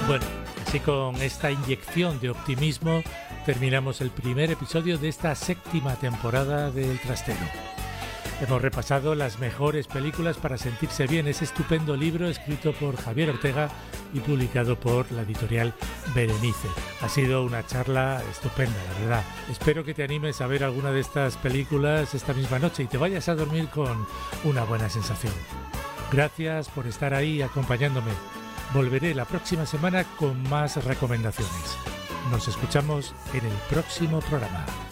Bueno, así con esta inyección de optimismo terminamos el primer episodio de esta 7ª temporada del Trastero. Hemos repasado las mejores películas para sentirse bien, ese estupendo libro escrito por Javier Ortega y publicado por la editorial Berenice. Ha sido una charla estupenda, la verdad. Espero que te animes a ver alguna de estas películas esta misma noche y te vayas a dormir con una buena sensación. Gracias por estar ahí acompañándome. Volveré la próxima semana con más recomendaciones. Nos escuchamos en el próximo programa.